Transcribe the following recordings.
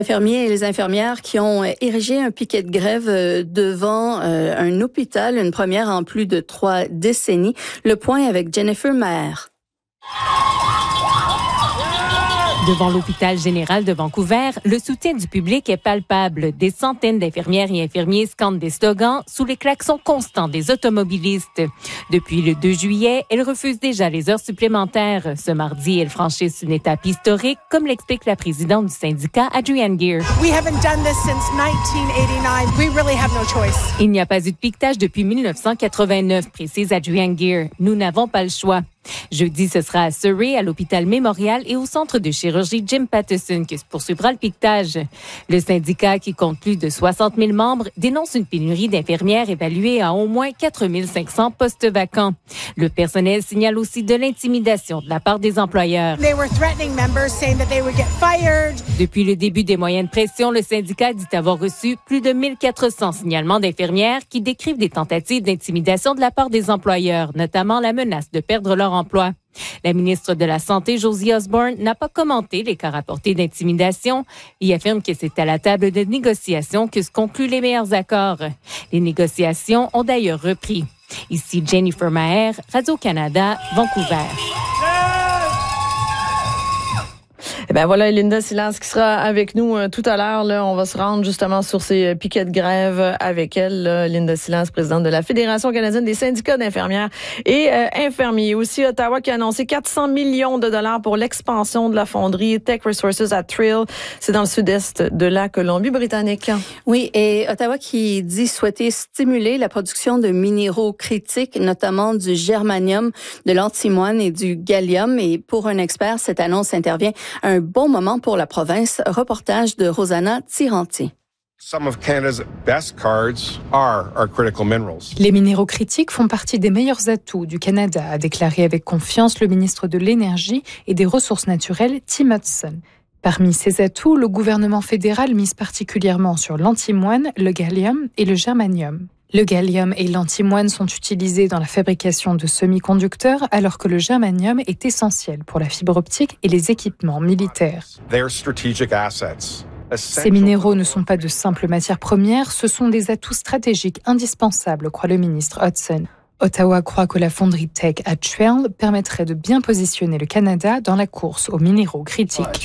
Infirmiers et les infirmières qui ont érigé un piquet de grève devant un hôpital, une première en plus de 3 décennies. Le point avec Jennifer Maher. Devant l'hôpital général de Vancouver, le soutien du public est palpable. Des centaines d'infirmières et infirmiers scandent des slogans sous les klaxons constants des automobilistes. Depuis le 2 juillet, elles refusent déjà les heures supplémentaires. Ce mardi, elles franchissent une étape historique, comme l'explique la présidente du syndicat, Adrienne Gear. We haven't done this since 1989. We really have no choice. Il n'y a pas eu de piquetage depuis 1989, précise Adrienne Gear. Nous n'avons pas le choix. Jeudi, ce sera à Surrey, à l'hôpital Mémorial et au centre de chirurgie Jim Pattison que se poursuivra le piquetage. Le syndicat, qui compte plus de 60 000 membres, dénonce une pénurie d'infirmières évaluée à au moins 4 500 postes vacants. Le personnel signale aussi de l'intimidation de la part des employeurs. They were threatening members, saying that they would get fired. Depuis le début des moyens de pression, le syndicat dit avoir reçu plus de 1400 signalements d'infirmières qui décrivent des tentatives d'intimidation de la part des employeurs, notamment la menace de perdre leur emploi. La ministre de la Santé, Josie Osborne, n'a pas commenté les cas rapportés d'intimidation et affirme que c'est à la table de négociation que se concluent les meilleurs accords. Les négociations ont d'ailleurs repris. Ici Jennifer Maher, Radio-Canada, Vancouver. Eh bien voilà, Linda Silas qui sera avec nous tout à l'heure. Là, on va se rendre justement sur ces piquets de grève avec elle. Là, Linda Silas, présidente de la Fédération canadienne des syndicats d'infirmières et infirmiers. Aussi, Ottawa qui a annoncé 400 millions de dollars pour l'expansion de la fonderie Tech Resources à Trill. C'est dans le sud-est de la Colombie-Britannique. Oui, et Ottawa qui dit souhaiter stimuler la production de minéraux critiques, notamment du germanium, de l'antimoine et du gallium. Et pour un expert, cette annonce intervient à un bon moment pour la province. Reportage de Rosanna Tiranti. Some of Canada's best cards are our critical minerals. Les minéraux critiques font partie des meilleurs atouts du Canada, a déclaré avec confiance le ministre de l'Énergie et des Ressources naturelles, Tim Hudson. Parmi ces atouts, le gouvernement fédéral mise particulièrement sur l'antimoine, le gallium et le germanium. Le gallium et l'antimoine sont utilisés dans la fabrication de semi-conducteurs, alors que le germanium est essentiel pour la fibre optique et les équipements militaires. Ces minéraux ne sont pas de simples matières premières, ce sont des atouts stratégiques indispensables, croit le ministre Hudson. Ottawa croit que la fonderie Tech à Trill permettrait de bien positionner le Canada dans la course aux minéraux critiques.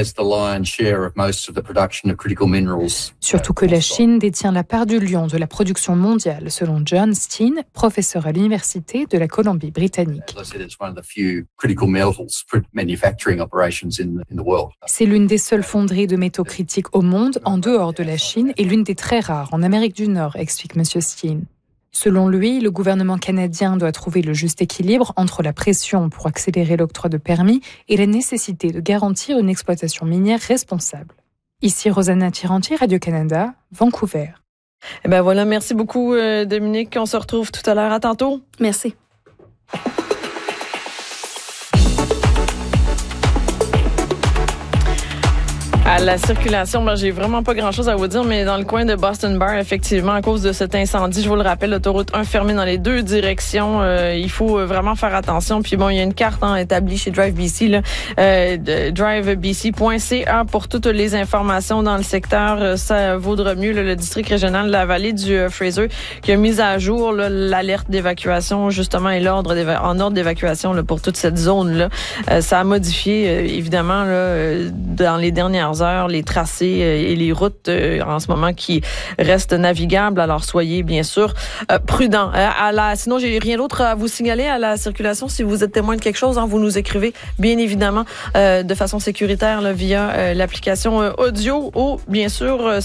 Surtout que la Chine détient la part du lion de la production mondiale, selon John Steen, professeur à l'Université de la Colombie-Britannique. C'est l'une des seules fonderies de métaux critiques au monde, en dehors de la Chine, et l'une des très rares en Amérique du Nord, explique M. Steen. Selon lui, le gouvernement canadien doit trouver le juste équilibre entre la pression pour accélérer l'octroi de permis et la nécessité de garantir une exploitation minière responsable. Ici Rosanna Tiranti, Radio-Canada, Vancouver. Eh bien voilà, merci beaucoup Dominique. On se retrouve tout à l'heure. À tantôt. Merci. À la circulation, j'ai vraiment pas grand-chose à vous dire, mais dans le coin de Boston Bar, effectivement, à cause de cet incendie, je vous le rappelle, l'autoroute 1 fermée dans les deux directions. Il faut vraiment faire attention. Puis bon, il y a une carte établie chez Drive BC, là, drivebc.ca pour toutes les informations dans le secteur. Ça vaudra mieux le district régional de la vallée du Fraser qui a mis à jour là, l'alerte d'évacuation, justement, et en ordre d'évacuation là, pour toute cette zone-là. Ça a modifié, évidemment, là, dans les dernières heures, les tracés et les routes en ce moment qui restent navigables. Alors, soyez bien sûr prudents. Sinon, j'ai rien d'autre à vous signaler à la circulation. Si vous êtes témoin de quelque chose, vous nous écrivez bien évidemment de façon sécuritaire là, via l'application audio ou bien sûr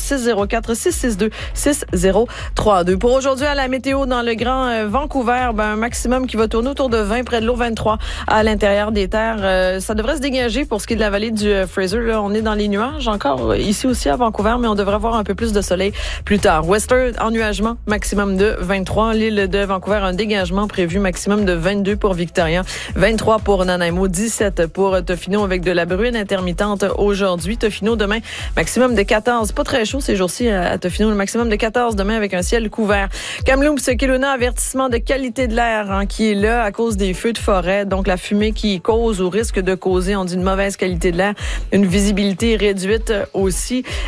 604-662-6032. Pour aujourd'hui, à la météo dans le Grand Vancouver, un maximum qui va tourner autour de 20 près de l'eau, 23 à l'intérieur des terres. Ça devrait se dégager pour ce qui est de la vallée du Fraser. Là, on est dans les nuages encore ici aussi à Vancouver, mais on devrait avoir un peu plus de soleil plus tard. Western, ennuagement, maximum de 23. L'île de Vancouver, un dégagement prévu, maximum de 22 pour Victoria, 23 pour Nanaimo, 17 pour Tofino avec de la bruine intermittente aujourd'hui. Tofino demain, maximum de 14. Pas très chaud ces jours-ci à Tofino, le maximum de 14 demain avec un ciel couvert. Kamloops, Kelowna, avertissement de qualité de l'air qui est là à cause des feux de forêt. Donc la fumée qui cause ou risque de causer, on dit, une mauvaise qualité de l'air, une visibilité réduite aussi.